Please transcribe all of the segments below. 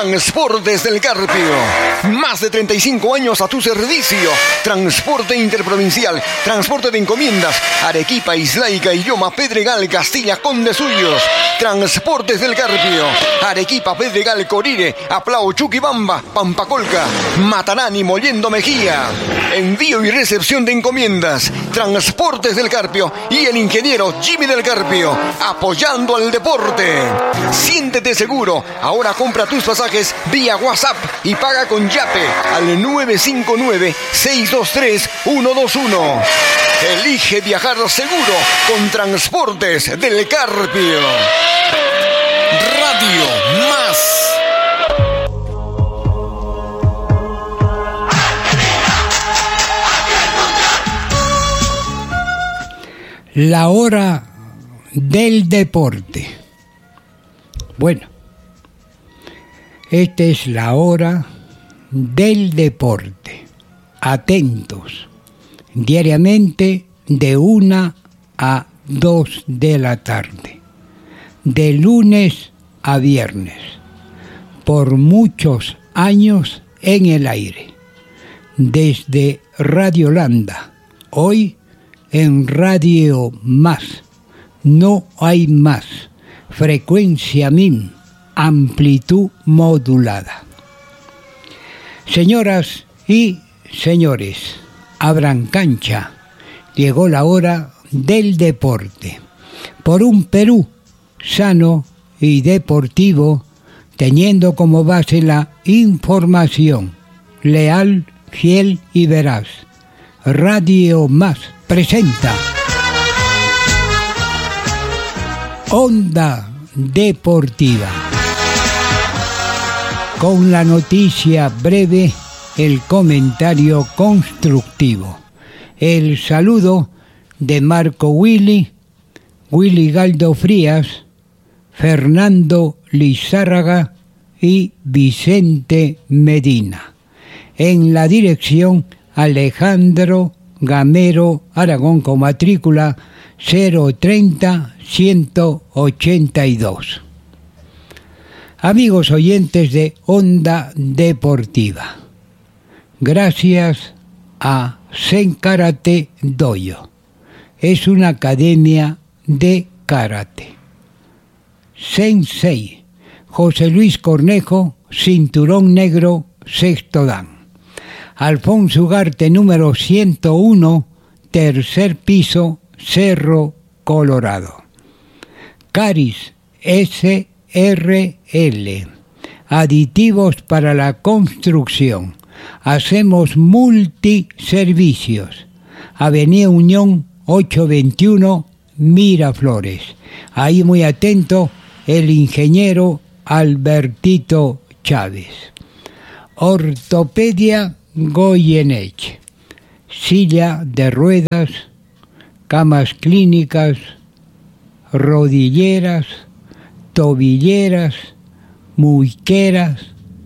Transportes del Carpio. Más de 35 años a tu servicio. Transporte interprovincial, transporte de encomiendas. Arequipa, Islaica, Illoma, Pedregal, Castilla, Conde Suyos. Transportes del Carpio. Arequipa, Pedregal, Corire, Aplao, Chuquibamba, Pampacolca, Matarani, Mollendo Mejía. Envío y recepción de encomiendas. Transportes del Carpio y el ingeniero Jimmy del Carpio, apoyando al deporte. Siéntete seguro. Ahora compra tus pasajes vía WhatsApp y paga con Yape al 959-623-121. Elige viajar seguro con Transportes del Carpio. Radio Más. La hora del deporte. Bueno, esta es la hora del deporte. Atentos. Diariamente de 1 a 2 de la tarde. De lunes a viernes. Por muchos años en el aire. Desde Radio Holanda. Hoy en Radio Más. No hay más. Frecuencia MIN. Amplitud modulada. Señoras y señores, abran cancha. Llegó la hora del deporte. Por un Perú sano y deportivo, teniendo como base la información leal, fiel y veraz. Radio Más presenta Onda Deportiva. Con la noticia breve, el comentario constructivo. El saludo de Marco Willy Galdo Frías, Fernando Lizárraga y Vicente Medina. En la dirección, Alejandro Gamero Aragón con matrícula 030-182. Amigos oyentes de Onda Deportiva, gracias a Zen Karate Dojo. Es una academia de karate. Sensei José Luis Cornejo, cinturón negro, sexto dan. Alfonso Ugarte, número 101, tercer piso, Cerro Colorado. Caris SRL, aditivos para la construcción. Hacemos multiservicios. Avenida Unión 821, Miraflores. Ahí muy atento el ingeniero Albertito Chávez. Ortopedia Goyeneche. Silla de ruedas, camas clínicas, rodilleras, tobilleras, muñequeras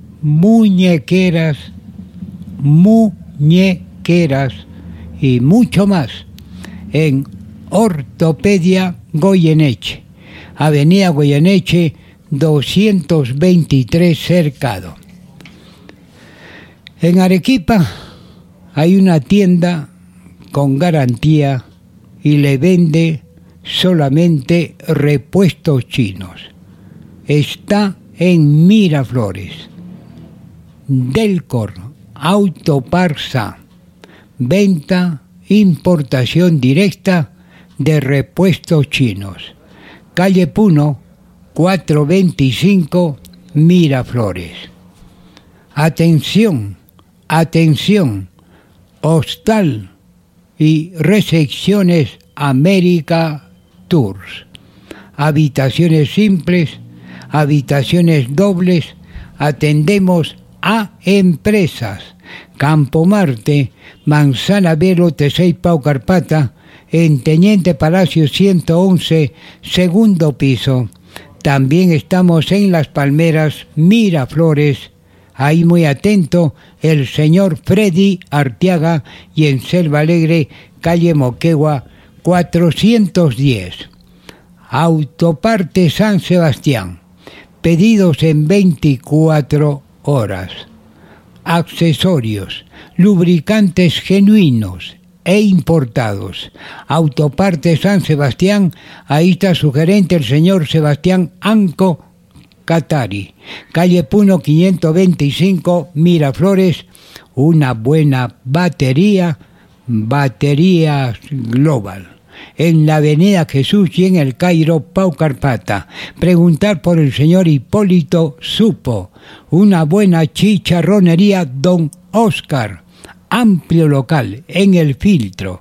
y mucho más en Ortopedia Goyeneche, Avenida Goyeneche 223 Cercado. En Arequipa hay una tienda con garantía y le vende solamente repuestos chinos. Está en Miraflores. Delcor Autoparsa. Venta, importación directa de repuestos chinos. Calle Puno, 425, Miraflores. Atención. Hostal y recepciones América Tours. Habitaciones simples, habitaciones dobles. Atendemos a empresas. Campo Marte, Manzana Velo, Tesey Pau Carpata, en Teniente Palacio 111, segundo piso. También estamos en Las Palmeras, Miraflores. Ahí muy atento el señor Freddy Arteaga, y en Selva Alegre, calle Moquegua 410. Autoparte San Sebastián. pedidos en 24 horas. Accesorios, lubricantes genuinos e importados. Autopartes San Sebastián, ahí está su gerente, el señor Sebastián Anco Catari. Calle Puno 525, Miraflores. Una buena baterías Global. En la avenida Jesús y en el Cairo, Pau Carpata. Preguntar por el señor Hipólito Supo. Una buena chicharronería Don Oscar. Amplio local en el Filtro.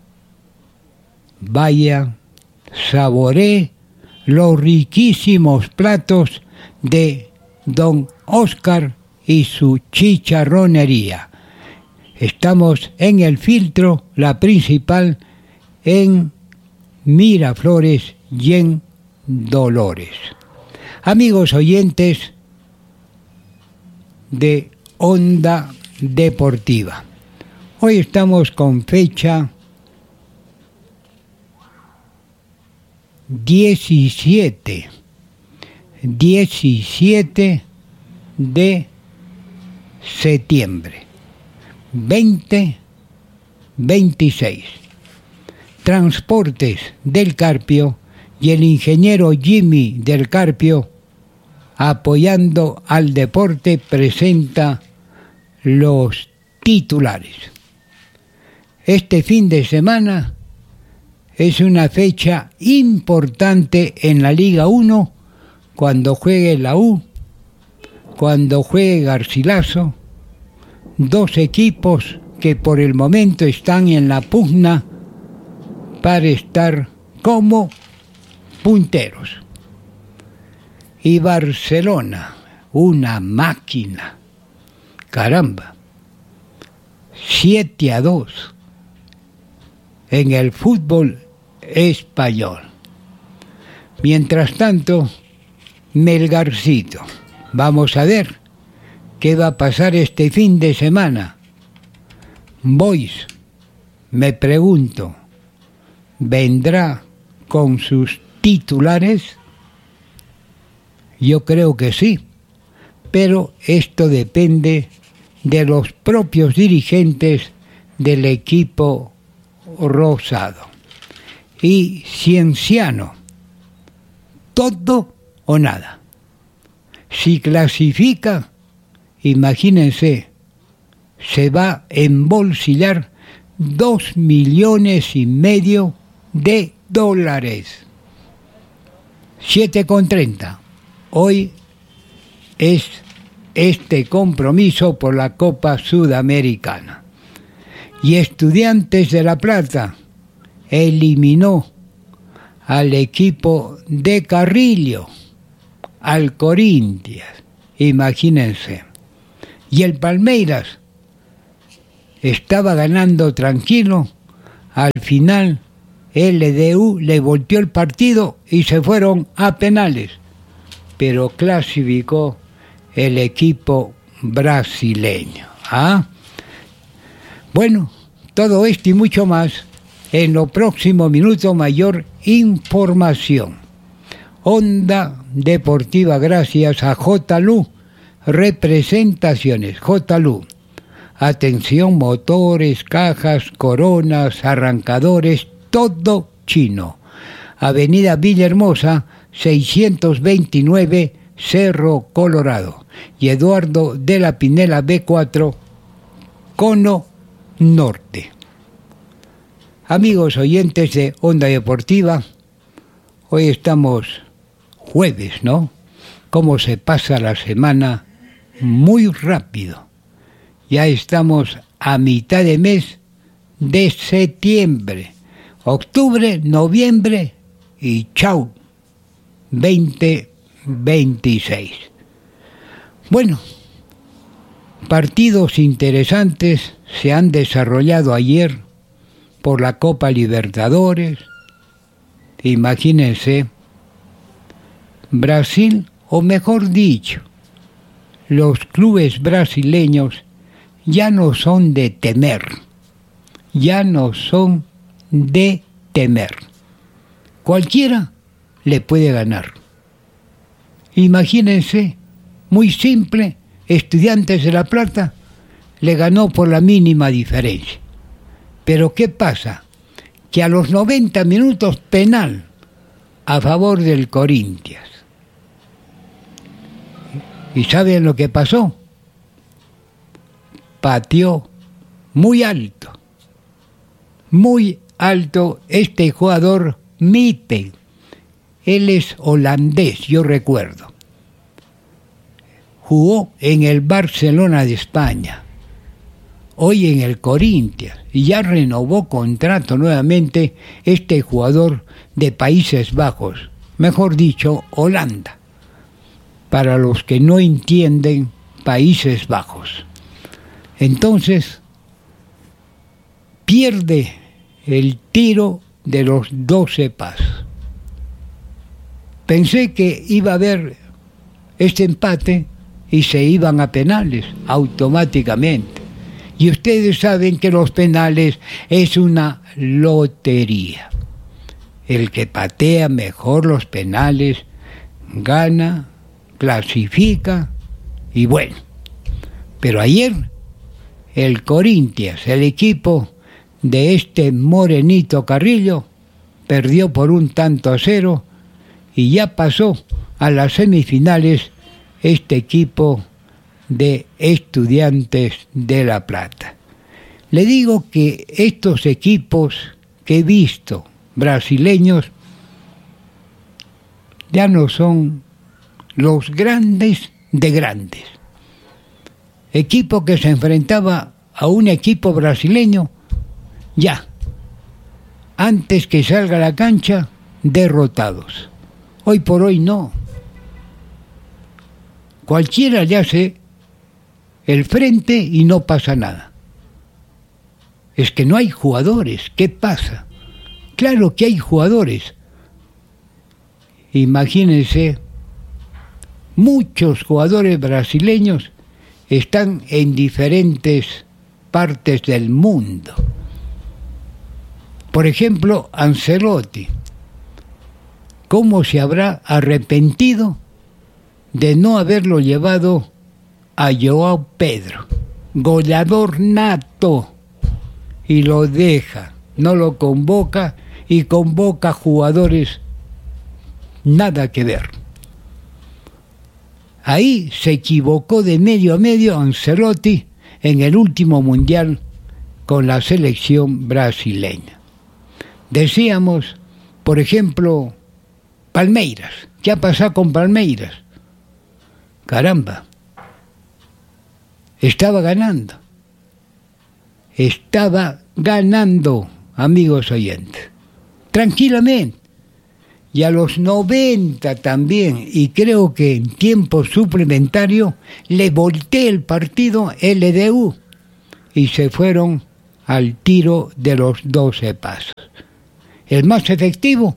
Vaya, saboree los riquísimos platos de Don Oscar y su chicharronería. Estamos en el Filtro, la principal, en Miraflores y en Dolores. Amigos oyentes de Onda Deportiva, hoy estamos con fecha 17 de septiembre 2026. Transportes del Carpio y el ingeniero Jimmy del Carpio, apoyando al deporte, presenta los titulares. Este fin de semana es una fecha importante en la Liga 1, cuando juegue la U, cuando juegue Garcilaso, dos equipos que por el momento están en la pugna para estar como punteros. Y Barcelona, una máquina, caramba, 7-2 en el fútbol español. Mientras tanto, Melgarcito, vamos a ver qué va a pasar este fin de semana. Boys, me pregunto, ¿vendrá con sus titulares? Yo creo que sí, pero esto depende de los propios dirigentes del equipo rosado. Y Cienciano, todo o nada. Si clasifica, imagínense, se va a embolsillar $2,5 millones de dólares. 7,30. Hoy es este compromiso por la Copa Sudamericana. Y Estudiantes de La Plata eliminó al equipo de Carrillo, al Corinthians, imagínense. Y el Palmeiras estaba ganando tranquilo, al final LDU le volteó el partido y se fueron a penales, pero clasificó el equipo brasileño. Bueno, todo esto y mucho más en lo próximo minuto. Mayor información. Onda Deportiva, gracias a JLU Representaciones. JLU, atención, motores, cajas, coronas, arrancadores, todo chino. Avenida Villahermosa 629, Cerro Colorado. Y Eduardo de la Pinela B4, Cono Norte. Amigos oyentes de Onda Deportiva, hoy estamos jueves, ¿no? Cómo se pasa la semana muy rápido. Ya estamos a mitad de mes de septiembre, octubre, noviembre y chau, 2026. Bueno, partidos interesantes se han desarrollado ayer por la Copa Libertadores. Imagínense, Brasil, o mejor dicho, los clubes brasileños ya no son de temer, Cualquiera le puede ganar. Imagínense, muy simple, Estudiantes de La Plata le ganó por la mínima diferencia. Pero ¿qué pasa? Que a los 90 minutos penal a favor del Corinthians. ¿Y saben lo que pasó? Pateó muy alto este jugador Mite. Él es holandés, yo recuerdo. Jugó en el Barcelona de España, hoy en el Corinthians, y ya renovó contrato nuevamente este jugador de Países Bajos, mejor dicho, Holanda, para los que no entienden Países Bajos. Entonces, pierde el tiro de los 12 pasos. Pensé que iba a haber este empate y se iban a penales automáticamente. Y ustedes saben que los penales es una lotería. El que patea mejor los penales gana, clasifica y bueno. Pero ayer el Corinthians, el equipo de este morenito Carrillo, perdió por 1-0 y ya pasó a las semifinales este equipo de Estudiantes de La Plata. Le digo que estos equipos que he visto brasileños ya no son los grandes de grandes. Equipo que se enfrentaba a un equipo brasileño, ya, antes que salga a la cancha, derrotados. Hoy por hoy no. Cualquiera le hace el frente y no pasa nada. Es que no hay jugadores. ¿Qué pasa? Claro que hay jugadores. Imagínense, muchos jugadores brasileños están en diferentes partes del mundo. Por ejemplo, Ancelotti. ¿Cómo se habrá arrepentido de no haberlo llevado a João Pedro, goleador nato, y lo deja, no lo convoca y convoca jugadores nada que ver? Ahí se equivocó de medio a medio Ancelotti en el último mundial con la selección brasileña. Decíamos, por ejemplo, Palmeiras. ¿Qué ha pasado con Palmeiras? Caramba, estaba ganando, amigos oyentes, tranquilamente. Y a los 90 también, y creo que en tiempo suplementario, le volteé el partido LDU y se fueron al tiro de los 12 pasos. El más efectivo,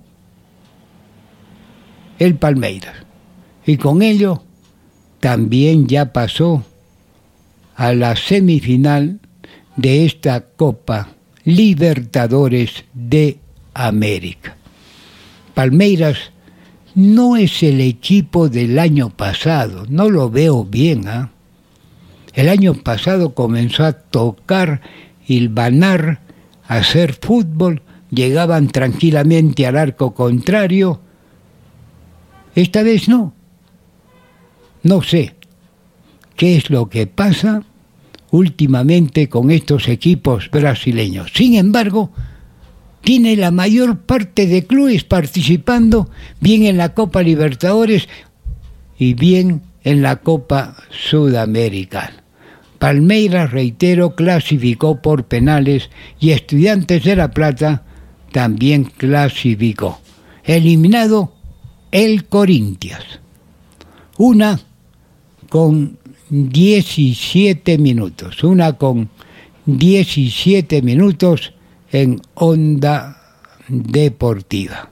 el Palmeiras. Y con ello también ya pasó a la semifinal de esta Copa Libertadores de América. Palmeiras no es el equipo del año pasado, no lo veo bien, ¿eh? El año pasado comenzó a tocar, hilvanar, a hacer fútbol, llegaban tranquilamente al arco contrario. Esta vez no. No sé qué es lo que pasa últimamente con estos equipos brasileños. Sin embargo, tiene la mayor parte de clubes participando bien en la Copa Libertadores y bien en la Copa Sudamericana. Palmeiras, reitero, clasificó por penales y Estudiantes de La Plata también clasificó. Eliminado el Corinthians. Una con 17 minutos. Una con 17 minutos en Onda Deportiva.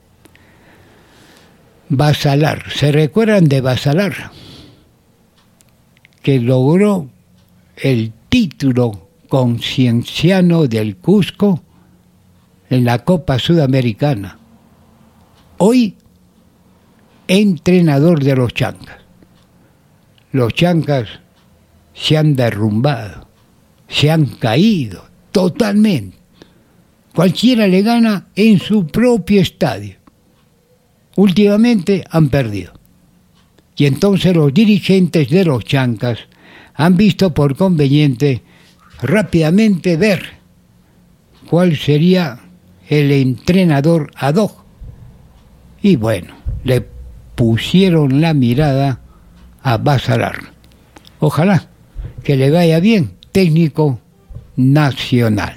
Basalar. ¿Se recuerdan de Basalar? Que logró el título con Cienciano del Cusco en la Copa Sudamericana. Hoy entrenador de los Chancas. Los Chancas se han derrumbado, se han caído totalmente. Cualquiera le gana en su propio estadio. Últimamente han perdido. Y entonces los dirigentes de los Chancas han visto por conveniente rápidamente ver cuál sería el entrenador ad hoc. Y bueno, le pusieron la mirada a Basalar. Ojalá que le vaya bien, técnico nacional.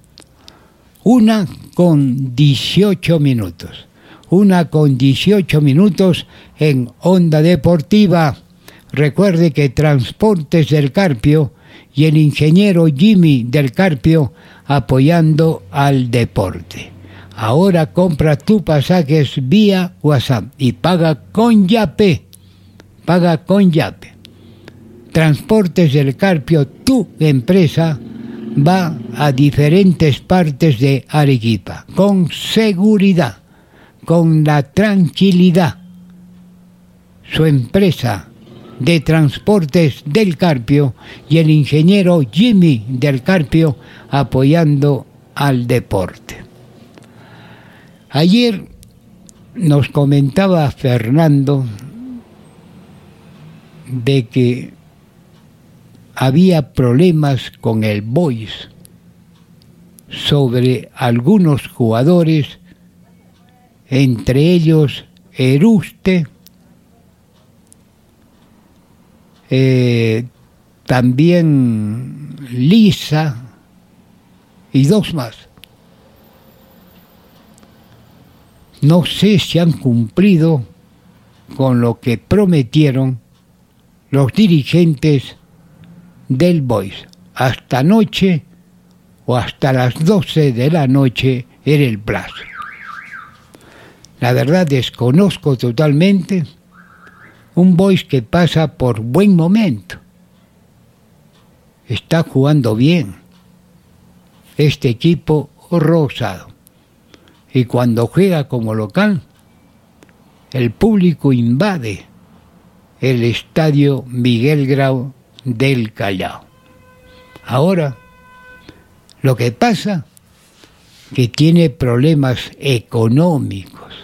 1:18 minutos. 1:18 minutos en Onda Deportiva. Recuerde que Transportes del Carpio y el ingeniero Jimmy del Carpio apoyando al deporte. Ahora compra tus pasajes vía WhatsApp y paga con Yape. Paga con Yape. Transportes del Carpio, tu empresa, va a diferentes partes de Arequipa, con seguridad, con la tranquilidad. Su empresa de Transportes del Carpio y el ingeniero Jimmy del Carpio apoyando al deporte. Ayer nos comentaba Fernando de que había problemas con el Boys sobre algunos jugadores, entre ellos Eruste, también Lisa y dos más. No sé si han cumplido con lo que prometieron los dirigentes del Boys. Hasta anoche o hasta las 12 de la noche era el plazo. La verdad desconozco totalmente un Boys que pasa por buen momento. Está jugando bien este equipo rosado. Y cuando juega como local, el público invade el estadio Miguel Grau del Callao. Ahora, lo que pasa que tiene problemas económicos,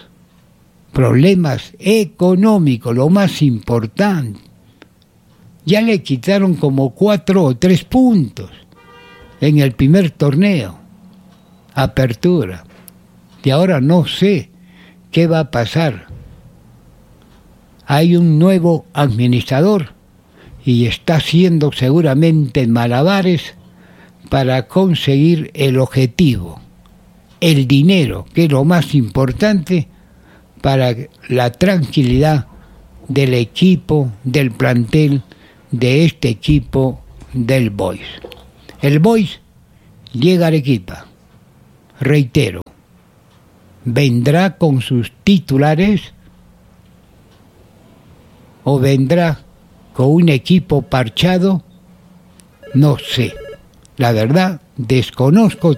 lo más importante. Ya le quitaron como 4 o 3 puntos en el primer torneo, Apertura. Y ahora no sé qué va a pasar. Hay un nuevo administrador y está haciendo seguramente malabares para conseguir el objetivo, el dinero, que es lo más importante para la tranquilidad del equipo, del plantel, de este equipo del Boys. El Boys llega a Arequipa, reitero, ¿vendrá con sus titulares o vendrá con un equipo parchado? No sé. La verdad, desconozco